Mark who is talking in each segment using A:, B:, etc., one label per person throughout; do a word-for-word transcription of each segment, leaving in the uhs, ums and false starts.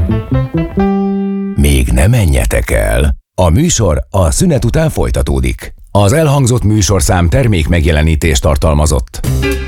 A: Még ne menjetek el! A műsor a szünet után folytatódik. Az elhangzott műsorszám termék megjelenítést tartalmazott.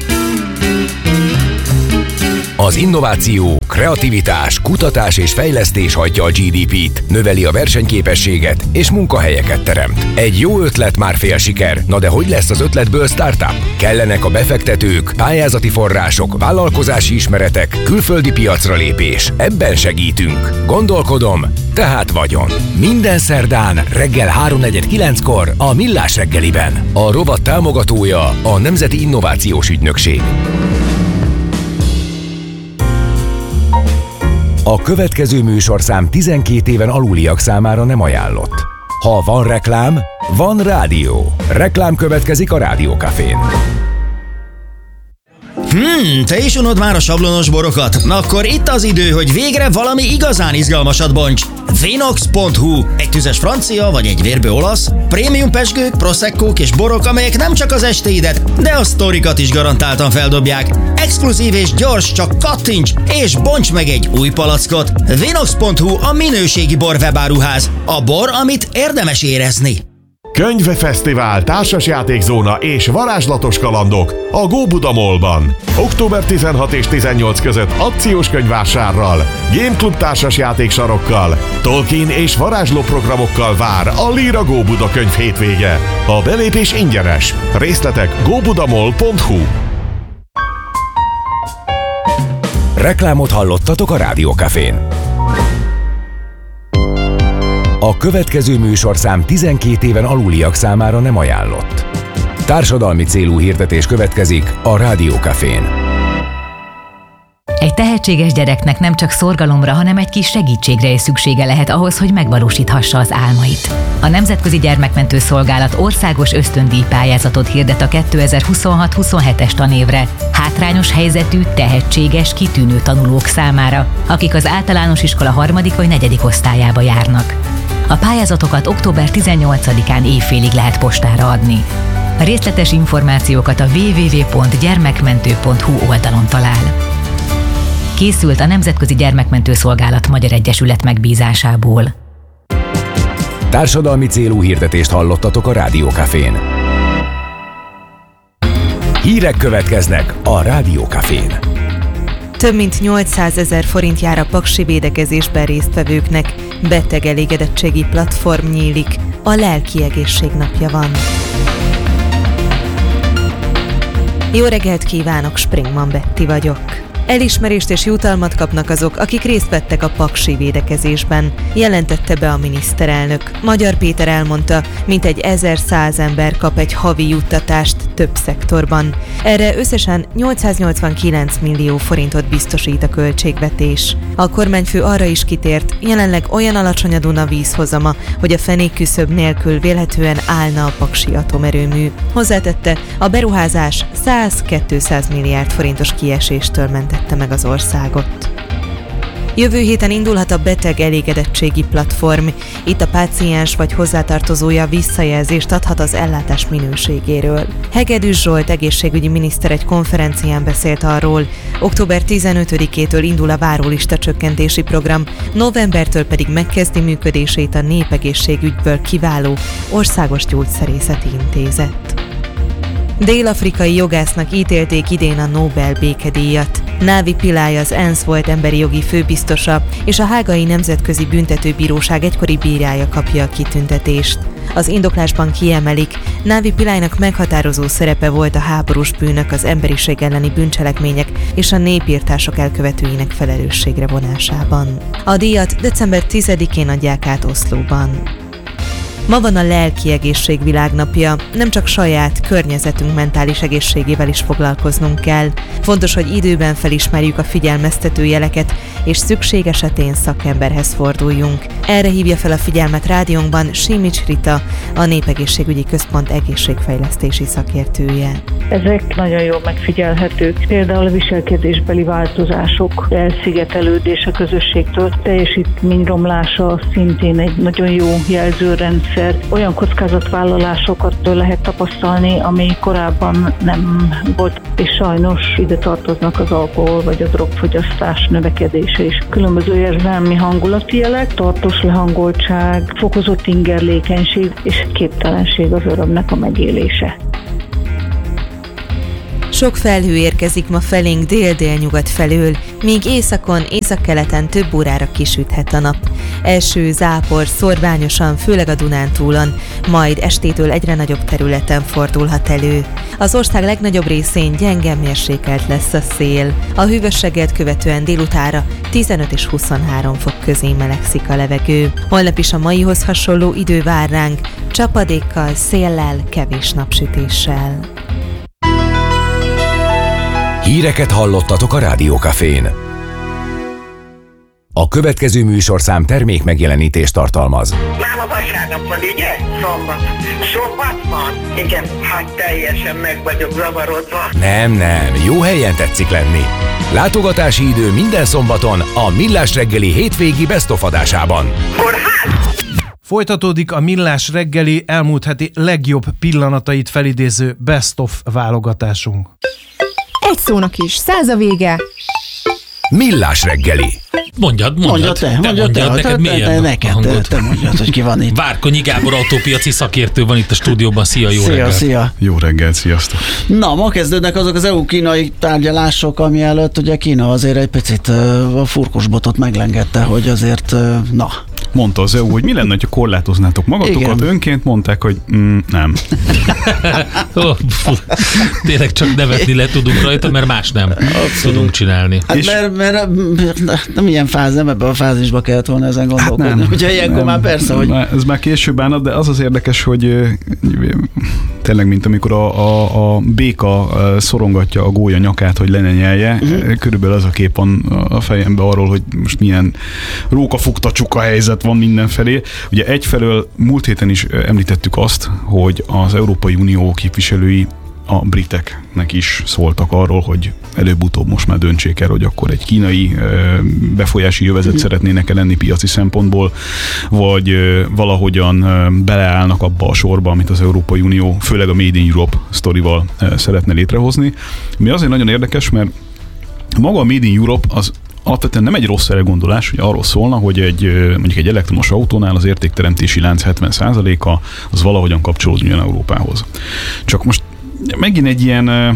A: Az innováció, kreativitás, kutatás és fejlesztés hajtja a gé dé pét, növeli a versenyképességet és munkahelyeket teremt. Egy jó ötlet már fél siker, na de hogy lesz az ötletből startup? Kellenek a befektetők, pályázati források, vállalkozási ismeretek, külföldi piacra lépés. Ebben segítünk. Gondolkodom, tehát vagyon. Minden szerdán reggel háromnegyed kilenckor a Millás reggeliben. A rovat támogatója a Nemzeti Innovációs Ügynökség. A következő műsorszám tizenkét éven aluliak számára nem ajánlott. Ha van reklám, van rádió. Reklám következik a Rádió Cafén.
B: Hmm, te is unod már a sablonos borokat? Na akkor itt az idő, hogy végre valami igazán izgalmasat bonts. Vinox pont hu. Egy tüzes francia vagy egy vérbő olasz, prémium pezsgők, proseccók és borok, amelyek nem csak az estéidet, de a sztorikat is garantáltan feldobják. Exkluzív és gyors, csak kattints és bonts meg egy új palackot. Vinox pont hu a minőségi bor webáruház. A bor, amit érdemes érezni.
C: Könyvfesztivál, társasjátékzóna és varázslatos kalandok a Góbuda Mallban. október tizenhat és tizennyolc között akciós könyvvásárral, Game Club társasjátéksarokkal, Tolkien és varázsló programokkal vár a Líra Góbuda könyv hétvége. A belépés ingyenes. Részletek góbudamall pont hu.
A: Reklámot hallottatok a Rádió Cafén. A következő műsorszám tizenkét éven aluliak számára nem ajánlott. Társadalmi célú hirdetés következik a Rádió Cafén.
D: Egy tehetséges gyereknek nem csak szorgalomra, hanem egy kis segítségre is szüksége lehet ahhoz, hogy megvalósíthassa az álmait. A Nemzetközi Gyermekmentő Szolgálat országos ösztöndíj pályázatot hirdet a kétezer-huszonhat huszonhetes tanévre hátrányos helyzetű, tehetséges, kitűnő tanulók számára, akik az általános iskola harmadik vagy negyedik osztályába járnak. A pályázatokat október tizennyolcadikán éjfélig lehet postára adni. A részletes információkat a double-u double-u double-u pont gyermekmentő pont hu oldalon talál. Készült a Nemzetközi Gyermekmentő Szolgálat Magyar Egyesület megbízásából.
A: Társadalmi célú hirdetést hallottatok a Rádió Cafén. Hírek következnek a Rádió Cafén.
E: Több mint nyolcszázezer forint jár a paksi védekezésben résztvevőknek. Betegelégedettségi platform nyílik. A lelki egészség napja van. Jó reggelt kívánok, Springman Betti vagyok. Elismerést és jutalmat kapnak azok, akik részt vettek a paksi védekezésben, jelentette be a miniszterelnök. Magyar Péter elmondta, mintegy ezerszáz ember kap egy havi juttatást több szektorban. Erre összesen nyolcszáznyolcvankilenc millió forintot biztosít a költségvetés. A kormányfő arra is kitért, jelenleg olyan alacsony a Duna vízhozama, hogy a fenékküszöb nélkül vélhetően állna a paksi atomerőmű. Hozzátette, a beruházás száz-kétszáz milliárd forintos kieséstől mentette meg az országot. Jövő héten indulhat a beteg elégedettségi platform. Itt a páciens vagy hozzátartozója visszajelzést adhat az ellátás minőségéről. Hegedűs Zsolt egészségügyi miniszter egy konferencián beszélt arról, október tizenötödikétől indul a várólista csökkentési program, novembertől pedig megkezdi működését a Népegészségügyből kiváló Országos Gyógyszerészeti Intézet. Dél-afrikai jogásznak ítélték idén a Nobel békedíjat. Navi Pillay az ENSZ volt emberi jogi főbiztosa, és a Hágai Nemzetközi Büntetőbíróság egykori bírája kapja a kitüntetést. Az indoklásban kiemelik, Navi Pillaynak meghatározó szerepe volt a háborús bűnök, az emberiség elleni bűncselekmények és a népirtások elkövetőinek felelősségre vonásában. A díjat december tizedikén adják át Oszlóban. Ma van a lelki egészség világnapja, nem csak saját környezetünk mentális egészségével is foglalkoznunk kell. Fontos, hogy időben felismerjük a figyelmeztető jeleket, és szükség esetén szakemberhez forduljunk. Erre hívja fel a figyelmet rádiónkban Simics Rita, a Népegészségügyi Központ egészségfejlesztési szakértője.
F: Ezek nagyon jól megfigyelhetők, például a viselkedésbeli változások, elszigetelődés a közösségtől, teljesítményromlása szintén egy nagyon jó jelzőrendszer. egyszer olyan kockázatvállalásokat lehet tapasztalni, ami korábban nem volt, és sajnos ide tartoznak az alkohol vagy a drogfogyasztás növekedése is. Különböző érzelmi hangulati jelek, tartós lehangoltság, fokozott ingerlékenység és képtelenség az örömnek a megélése.
E: Sok felhő érkezik ma felénk dél-délnyugat felől, míg északon, északkeleten több órára kisüthet a nap. Első zápor szorványosan, főleg a Dunántúlon, majd estétől egyre nagyobb területen fordulhat elő. Az ország legnagyobb részén gyenge mérsékelt lesz a szél. A hűvösséget követően délutánra tizenöt és huszonhárom fok közé melegszik a levegő. Holnap is a maihoz hasonló idő vár ránk, csapadékkal, széllel, kevés napsütéssel.
A: Híreket hallottatok a Rádiókafén. A következő műsorszám termék megjelenítést tartalmaz.
G: Már a vasárnap van, ugye? Szombat. Szombat van? Igen, hát teljesen meg vagyok zavarodva.
A: Nem, nem, jó helyen tetszik lenni. Látogatási idő minden szombaton a Millás reggeli hétvégi Best of adásában.
G: Kórház!
H: Folytatódik a Millás reggeli elmúlt heti legjobb pillanatait felidéző Best of válogatásunk.
I: Egy szónak is, száz a vége.
A: Millás reggeli.
J: Mondjad, mondjad.
K: Mondjad te,
J: te
K: mondjad te,
J: mondjad,
K: te,
J: neked
K: te, te, neked, te, te mondjad, hogy ki van itt.
J: Várkonyi Gábor autópiaci szakértő van itt a stúdióban. Szia, jó
K: szia,
J: reggelt.
K: Szia.
L: Jó reggelt, sziasztok.
K: Na, ma kezdődnek azok az é u-kínai tárgyalások, ami előtt ugye Kína azért egy picit uh, a furkosbotot meglengette, hogy azért, uh, na.
L: Mondta az é u, hogy mi lenne, ha korlátoznátok magatokat, igen. Önként mondták, hogy mm, nem.
J: oh, tényleg csak nevetni le tudunk rajta, mert más nem Abszolút. tudunk csinálni.
K: Hát és mert, mert nem ilyen fáz, nem ebben a fázisba kellett volna ezen gondolkodni. Hát nem, ugye ilyenkor nem, már persze, hogy...
L: Ez már később állna, de az az érdekes, hogy tényleg, mint amikor a, a, a béka szorongatja a gólya nyakát, hogy le ne nyelje, uh-huh. körülbelül az a kép van a fejemben arról, hogy most milyen rókafogta csuka helyzet van mindenfelé. Ugye egyfelől múlt héten is említettük azt, hogy az Európai Unió képviselői a briteknek is szóltak arról, hogy előbb-utóbb most már döntsék el, hogy akkor egy kínai befolyási jövezet szeretnének lenni piaci szempontból, vagy valahogyan beleállnak abba a sorba, amit az Európai Unió, főleg a Made in Europe sztorival szeretne létrehozni. Mi azért nagyon érdekes, mert maga a Made in Europe az alapvetően nem egy rossz elgondolás, hogy arról szólna, hogy egy, mondjuk egy elektromos autónál az értékteremtési lánc hetven százaléka az valahogyan kapcsolódjon Európához. Csak most megint egy ilyen,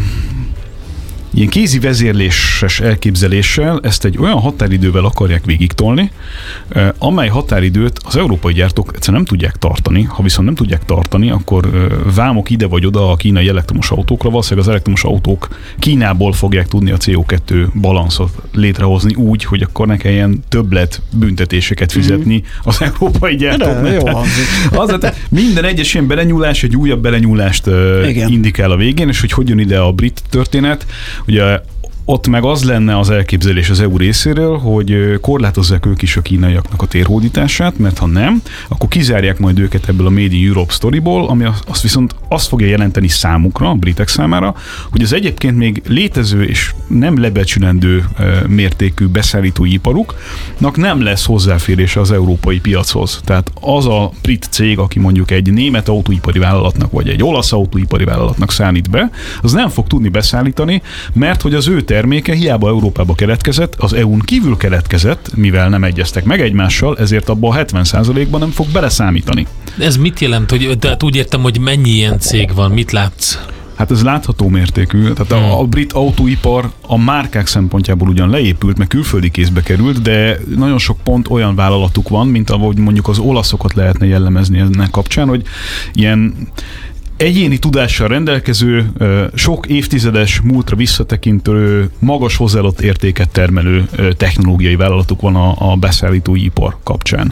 L: ilyen kézi vezérléses elképzeléssel ezt egy olyan határidővel akarják végigtolni, amely határidőt az európai gyártók egyszerűen nem tudják tartani. Ha viszont nem tudják tartani, akkor vámok ide vagy oda a kínai elektromos autókra, valószínűleg az elektromos autók Kínából fogják tudni a cé o kettő balanszot létrehozni úgy, hogy akkor ne kelljen többlet büntetéseket fizetni az európai gyártóknak. Az, minden egyes ilyen belenyúlás egy újabb belenyúlást Igen. indikál a végén, és hogy hogy jön ide a brit történet. Ugye ott meg az lenne az elképzelés az é u részéről, hogy korlátozzák ők is a kínaiaknak a térhódítását, mert ha nem, akkor kizárják majd őket ebből a Made in Europe sztoriból, ami azt viszont azt fogja jelenteni számukra, a britek számára, hogy az egyébként még létező és nem lebecsülendő mértékű beszállítói iparuknak nem lesz hozzáférése az európai piachoz. Tehát az a brit cég, aki mondjuk egy német autóipari vállalatnak vagy egy olasz autóipari vállalatnak szállít be, az nem fog tudni beszállítani, mert hogy az ő terméke hiába Európába keletkezett, az é u-n kívül keletkezett, mivel nem egyeztek meg egymással, ezért abban a hetven százalékban nem fog beleszámítani.
J: Ez mit jelent? Hogy, tehát úgy értem, hogy mennyi ilyen cég van, mit látsz?
L: Hát ez látható mértékű. Tehát hmm. a, a brit autóipar a márkák szempontjából ugyan leépült, meg külföldi kézbe került, de nagyon sok pont olyan vállalatuk van, mint ahogy mondjuk az olaszokat lehetne jellemezni ennek kapcsán, hogy ilyen egyéni tudással rendelkező, sok évtizedes múltra visszatekintő, magas hozzáadott értéket termelő technológiai vállalatuk van a, a beszállítói ipar kapcsán.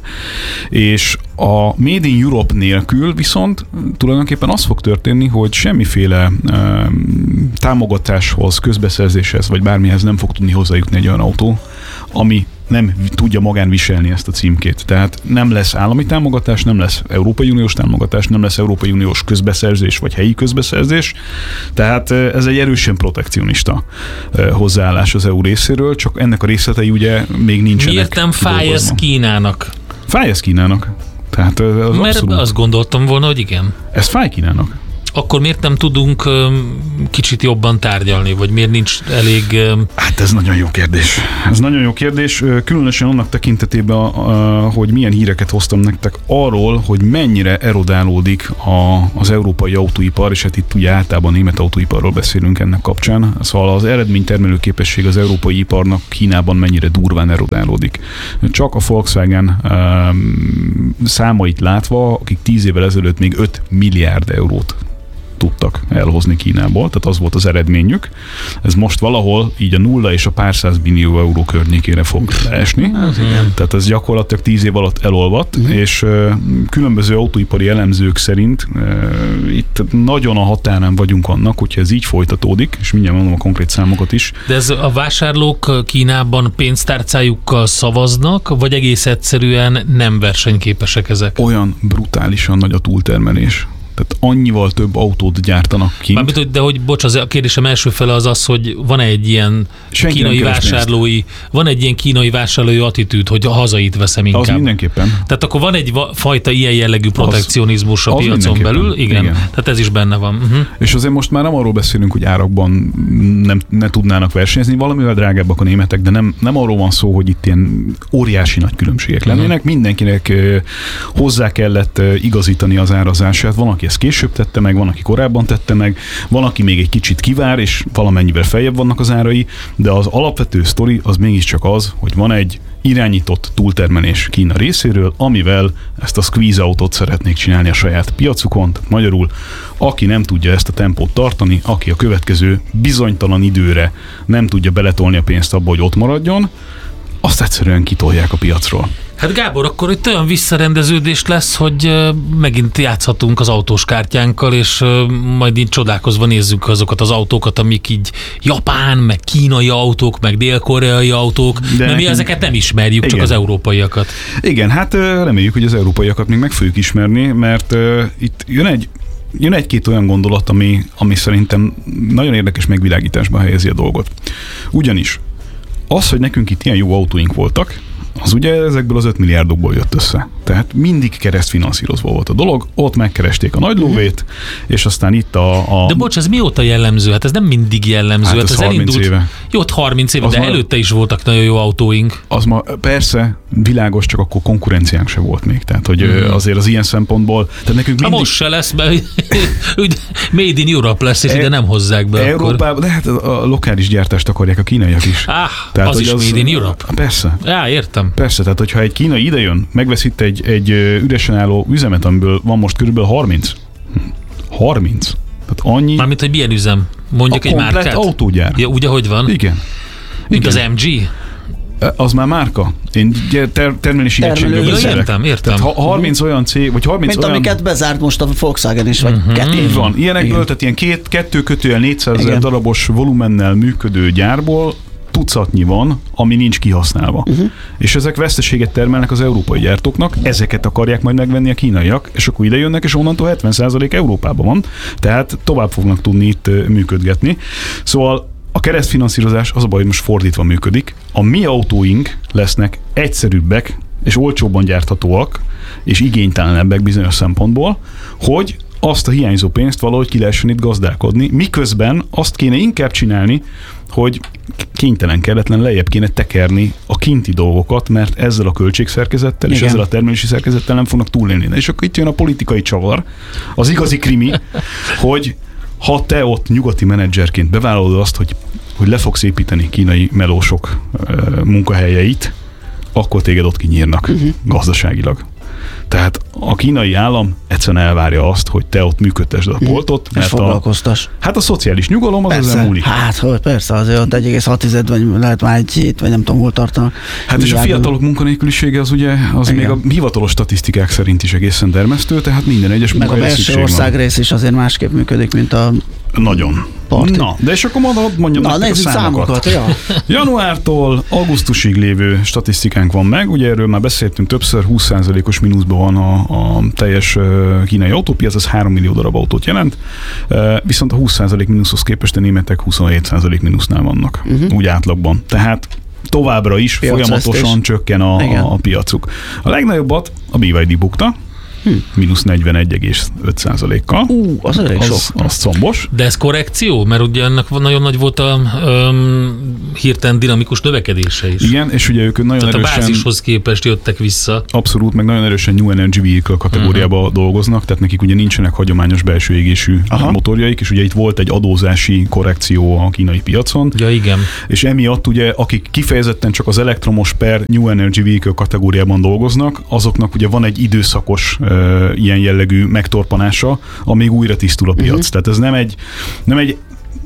L: És a Made in Europe nélkül viszont tulajdonképpen az fog történni, hogy semmiféle um, támogatáshoz, közbeszerzéshez, vagy bármihez nem fog tudni hozzájutni egy olyan autó, ami nem tudja magán viselni ezt a címkét. Tehát nem lesz állami támogatás, nem lesz Európai Uniós támogatás, nem lesz Európai Uniós közbeszerzés, vagy helyi közbeszerzés. Tehát ez egy erősen protekcionista hozzáállás az é u részéről, csak ennek a részletei ugye még nincsenek.
J: Miért nem fáj ez Kínának?
L: Fáj ez Kínának. Tehát az
J: Mert
L: abszolút...
J: azt gondoltam volna, hogy igen.
L: Ez fáj Kínának.
J: Akkor miért nem tudunk kicsit jobban tárgyalni, vagy miért nincs elég...
L: Hát ez nagyon jó kérdés. Ez nagyon jó kérdés, különösen annak tekintetében, hogy milyen híreket hoztam nektek arról, hogy mennyire erodálódik a, az európai autóipar, és hát itt ugye általában német autóiparról beszélünk ennek kapcsán. Szóval az eredménytermelő képesség az európai iparnak Kínában mennyire durván erodálódik. Csak a Volkswagen um, számait látva, akik tíz évvel ezelőtt még öt milliárd eurót tudtak elhozni Kínából, tehát az volt az eredményük. Ez most valahol így a nulla és a pár száz millió euró környékére fog leesni. Tehát ez gyakorlatilag tíz év alatt elolvadt, uh-huh. és uh, különböző autóipari elemzők szerint uh, itt nagyon a határán vagyunk annak, hogyha ez így folytatódik, és mindjárt mondom a konkrét számokat is.
J: De ez a vásárlók Kínában pénztárcájukkal szavaznak, vagy egész egyszerűen nem versenyképesek ezek?
L: Olyan brutálisan nagy a túltermelés. Tehát annyival több autót gyártanak kint.
J: Mármint, de hogy, bocs, az a kérdésem első fele az az, hogy van egy ilyen Senki kínai vásárlói, van egy ilyen kínai vásárlói attitűd, hogy a hazait veszem inkább.
L: Az mindenképpen.
J: Tehát akkor van egy fajta ilyen jellegű protekcionizmus az, a piacon belül, igen, igen. Tehát ez is benne van. Uh-huh.
L: És azért most már nem arról beszélünk, hogy árakban nem, ne tudnának versenyezni, valamivel drágábbak a németek, de nem, nem arról van szó, hogy itt ilyen óriási nagy különbségek lennének. Uh-huh. Mindenkinek uh, hozzá kellett uh, igazítani az árazását. Van, aki ezt később tette meg, van, aki korábban tette meg, van, aki még egy kicsit kivár, és valamennyivel feljebb vannak az árai, de az alapvető sztori az mégiscsak az, hogy van egy irányított túltermelés Kína részéről, amivel ezt a squeeze autót szeretnék csinálni a saját piacukon, magyarul, aki nem tudja ezt a tempót tartani, aki a következő bizonytalan időre nem tudja beletolni a pénzt abba, hogy ott maradjon, azt egyszerűen kitolják a piacról.
J: Hát Gábor, akkor itt olyan visszarendeződés lesz, hogy megint játszhatunk az autós kártyánkkal, és majd így csodálkozva nézzük azokat az autókat, amik így japán, meg kínai autók, meg dél-koreai autók, de mi ezeket nem ismerjük, igen. Csak az európaiakat.
L: Igen, hát reméljük, hogy az európaiakat még meg fogjuk ismerni, mert uh, itt jön egy Jön egy-két olyan gondolat, ami, ami szerintem nagyon érdekes megvilágításba helyezi a dolgot. Ugyanis az, hogy nekünk itt ilyen jó autóink voltak, az ugye ezekből az öt milliárdokból jött össze. Tehát mindig keresztfinanszírozva volt a dolog, ott megkeresték a nagy lóvét, és aztán itt a, a...
J: De bocs, ez mióta jellemző? Hát ez nem mindig jellemző.
L: Hát
J: ez,
L: ez harminc
J: elindult...
L: éve.
J: Jó, harminc éve,
L: az
J: de
L: ma...
J: előtte is voltak nagyon jó autóink.
L: Az ma persze világos, csak akkor konkurenciánk se volt még. Tehát, hogy mm. azért az ilyen szempontból... Tehát nekünk mindig...
J: Ha most se lesz, mert Made in Europe lesz, és e... ide nem hozzák be
L: Európában,
J: akkor.
L: De hát a lokális gyártást akarják a kínaiak is.
J: Ah, tehát, az is az... Made in Europe?
L: Persze.
J: Já, értem.
L: Persze, tehát hogyha egy kínai idejön, megvesz itt egy, egy üresen álló üzemet, amiből van most körülbelül harminc. harminc. Tehát annyi...
J: Mármint, hogy milyen üzem? Mondjuk egy márkát?
L: A komplett autógyár.
J: Ja, úgy, ahogy van?
L: Igen.
J: Mint az em gé?
L: Az már márka. Én ter- termelési egységről beszélek.
J: Értem, értem.
L: Tehát harminc olyan cég, vagy harminc
K: Mint
L: olyan...
K: amiket bezárt most a Volkswagen is, vagy
L: uh-huh.
K: kettő.
L: Így van. Ilyenekből, igen. Tehát ilyen két, kettő kötőjel négyszázezer darabos volumennel működő gyárból tucatnyi van, ami nincs kihasználva. Uh-huh. És ezek veszteséget termelnek az európai gyártóknak, ezeket akarják majd megvenni a kínaiak, és akkor ide jönnek, és onnantól hetven százalék Európában van, tehát tovább fognak tudni itt működgetni. Szóval a keresztfinanszírozás az a baj, hogy most fordítva működik. A mi autóink lesznek egyszerűbbek, és olcsóbban gyárthatóak, és igénytelenebbek bizonyos szempontból, hogy azt a hiányzó pénzt valahogy ki lehessen itt gazdálkodni, miközben azt kéne inkább csinálni, hogy kénytelen, kelletlen lejjebb kéne tekerni a kinti dolgokat, mert ezzel a költségszerkezettel és ezzel a termelési szerkezettel nem fognak túlélni. És akkor itt jön a politikai csavar, az igazi krimi, hogy ha te ott nyugati menedzserként bevállalod azt, hogy, hogy le fogsz építeni kínai melósok uh, munkahelyeit, akkor téged ott kinyírnak uh-huh. gazdaságilag. Tehát a kínai állam egyszerűen elvárja azt, hogy te ott működtesd a boltot.
K: És foglalkoztas.
L: Hát a szociális nyugalom az ezen múlik.
K: Hát, hogy persze, azért ott egy egész hat tized, vagy lehet már egy hét, vagy nem tudom, hol tartanak.
L: Hát és a fiatalok munkanélkülisége az ugye, az igen. még a hivatalos statisztikák szerint is egészen termesztő, tehát minden egyes munkahelyre szükség van.
K: Meg a belső országrész is azért másképp működik, mint a...
L: Nagyon. Parti. Na, de és akkor mondjam
K: Na,
L: nektek a számokat.
K: számokat ja.
L: Januártól augusztusig lévő statisztikánk van meg, ugye erről már beszéltünk többször, húsz százalékos mínuszban van a, a teljes kínai autópiac, ez három millió darab autót jelent, viszont a húsz százalék mínuszhoz képest a németek huszonhét százalék mínusznál vannak, uh-huh. úgy átlagban. Tehát továbbra is folyamatosan csökken a, a, a piacuk. A legnagyobbat a bé vé dé bukta, hm. mínusz negyvenegy egész öt százalékkal.
K: Ú, az elég sok.
L: Az, az combos.
J: De ez korrekció? Mert ugye ennek nagyon nagy volt a um, hirtelen dinamikus növekedése is.
L: Igen, és ugye ők nagyon
J: Tehát
L: erősen...
J: a bázishoz képest jöttek vissza.
L: Abszolút, meg nagyon erősen New Energy Vehicle kategóriába uh-huh. dolgoznak, tehát nekik ugye nincsenek hagyományos belső égésű Aha. motorjaik, és ugye itt volt egy adózási korrekció a kínai piacon.
J: Ja, igen.
L: És emiatt ugye, akik kifejezetten csak az elektromos per New Energy Vehicle kategóriában dolgoznak, azoknak ugye van egy időszakos uh, ilyen jellegű megtorpanása, amíg újra tisztul a piac. Uh-huh. Tehát ez nem egy, nem egy,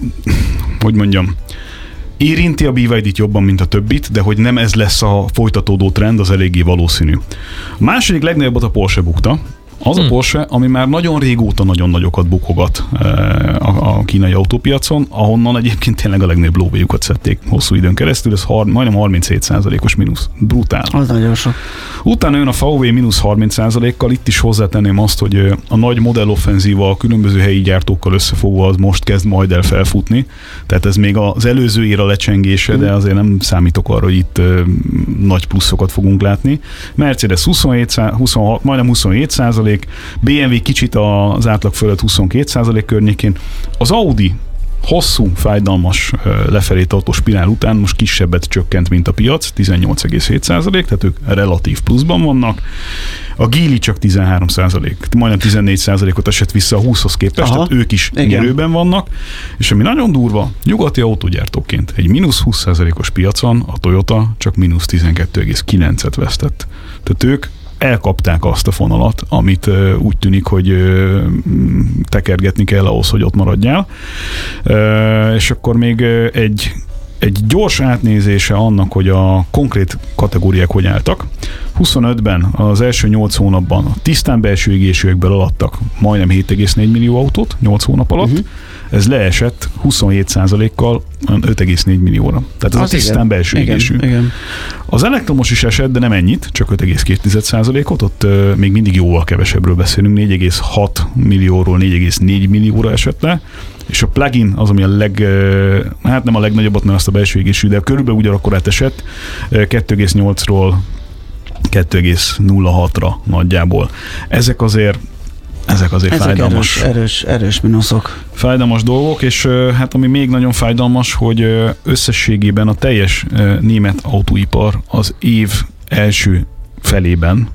L: hogy mondjam, érinti a bé vé dét jobban, mint a többit, de hogy nem ez lesz a folytatódó trend, az eléggé valószínű. A második legnagyobbat a Porsche bukta. Az hmm. a Porsche, ami már nagyon régóta nagyon nagyokat bukogat a, a kínai autópiacon, ahonnan egyébként tényleg a legnagyobb lóvéjukat szedték hosszú időn keresztül, ez har- majdnem harminchét százalékos mínusz. Brutál.
K: Az nagyon sok.
L: Utána jön a vé vé mínusz harminc százalékkal, itt is hozzátenném azt, hogy a nagy modelloffenzíva a különböző helyi gyártókkal összefogva az most kezd majd el felfutni, tehát ez még az előző éra lecsengése, hmm. de azért nem számítok arra, hogy itt uh, nagy pluszokat fogunk látni. Mercedes huszonhét, huszonhat, majdnem huszonhét százalék, bé em vé kicsit az átlag fölött huszonkét százalék környékén. Az Audi hosszú, fájdalmas lefelé tartó spirál után most kisebbet csökkent, mint a piac, tizennyolc egész hét százalék, tehát ők relatív pluszban vannak. A Geely csak tizenhárom százalék, majdnem tizennégy százalékot esett vissza a húszhoz képest, Aha, tehát ők is igen. nyerőben vannak, és ami nagyon durva, nyugati autógyártóként egy mínusz húsz százalékos piacon a Toyota csak mínusz tizenkettő egész kilencet vesztett. Tehát ők elkapták azt a fonalat, amit uh, úgy tűnik, hogy uh, tekergetni kell ahhoz, hogy ott maradjál. Uh, és akkor még uh, egy, egy gyors átnézése annak, hogy a konkrét kategóriák hogy álltak. huszonötben az első nyolc hónapban a tisztán belső égésűekből alattak majdnem hét egész négy millió autót, nyolc hónap alatt. Uh-huh. Ez leesett huszonhét százalékkal öt egész négy millióra. Tehát ez az a tisztán igen. belső
K: igen,
L: égésű.
K: Igen.
L: Az elektromos is esett, de nem ennyit, csak öt egész két százalékot, ott uh, még mindig jóval kevesebbről beszélünk, négy egész hat millióról négy egész négy millióra esett le, és a plug-in az, ami a leg, uh, hát nem a legnagyobbat, mert azt a belső égésű, de körülbelül ugyanakkor átesett, uh, két egész nyolcról két egész nulla hatra nagyjából. Ezek azért Ezek azért Ezek fájdalmas.
K: Erős, erős, erős mínuszok.
L: Fájdalmas dolgok, és hát ami még nagyon fájdalmas, hogy összességében a teljes német autóipar az év első felében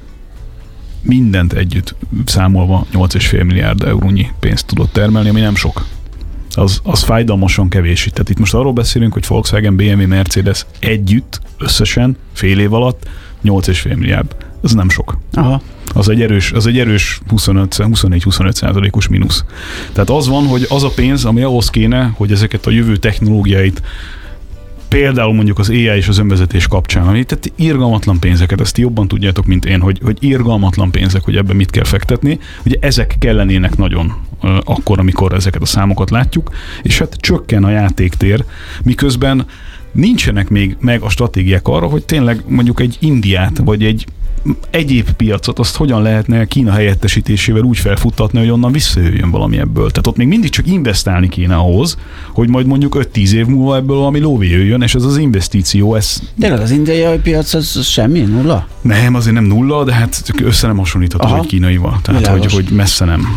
L: mindent együtt számolva nyolc egész öt milliárd eurónyi pénzt tudott termelni, ami nem sok. Az, az fájdalmasan kevés. Tehát itt most arról beszélünk, hogy Volkswagen, bé em vé, Mercedes együtt, összesen, fél év alatt nyolc egész öt milliárd. Ez nem sok.
K: Aha.
L: Az egy erős, az egy erős huszonnégy-huszonöt százalékos mínusz. Tehát az van, hogy az a pénz, ami ahhoz kéne, hogy ezeket a jövő technológiáit, például mondjuk az á i és az önvezetés kapcsán, ami tehát irgalmatlan pénzeket, ezt jobban tudjátok, mint én, hogy, hogy irgalmatlan pénzek, hogy ebben mit kell fektetni, ugye ezek kellenének nagyon uh, akkor, amikor ezeket a számokat látjuk, és hát csökken a játéktér, miközben nincsenek még meg a stratégiák arra, hogy tényleg mondjuk egy Indiát, vagy egy egyéb piacot, azt hogyan lehetne Kína helyettesítésével úgy felfuttatni, hogy onnan visszajöjjön valami ebből. Tehát ott még mindig csak investálni kéne ahhoz, hogy majd mondjuk öt-tíz év múlva ebből valami lóvé jöjjön, és ez az investíció, ez...
K: Tényleg az indiai piac az semmi, nulla?
L: Nem, azért nem nulla, de hát össze nem hasonlítható egy kínaival. Tehát, hogy, hogy messze nem.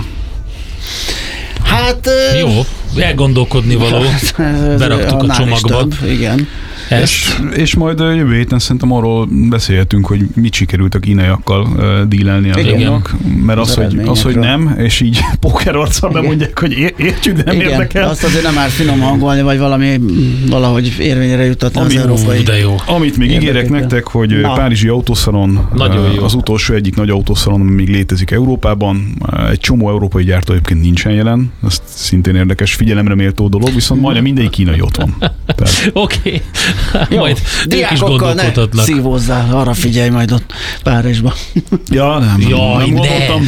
K: Hát...
J: Jó, elgondolkodni való. Beraktuk a csomagba.
K: Igen.
L: És, és majd jövő héten szerintem arról beszélhetünk, hogy mit sikerült a kínaiakkal uh, dílelni a dolgnak, mert az, az, hogy, az, hogy nem, és így pókerarccal bemondják, hogy ér, értjük, de nem
K: igen,
L: érdekel.
K: Azt azért nem már finom hangolni, vagy valami valahogy érvényre jutatni
L: Ami,
K: az európai.
J: De jó.
L: Amit még ígérek nektek, hogy Na. Párizsi autószalon, az utolsó egyik nagy autószalon, ami még létezik Európában, egy csomó európai gyártó egyébként nincsen jelen, ez szintén érdekes, figyelemre méltó dolog, viszont majdnem minden kínai ott van.
J: Oké. Okay.
K: Jó,
J: majd
K: diákokkal ne szívózzál, arra figyelj majd ott Párizsban.
L: Ja, nem,
J: Jaj,
L: nem gondoltam.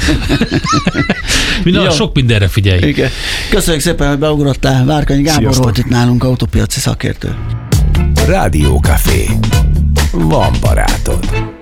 J: Minden, sok mindenre figyelj.
K: Igen. Köszönjük szépen, hogy beugrottál. Várkanyi Gábor Sziasztok. Volt itt nálunk, autópiaci szakértő.
A: Rádió Café. Van barátod.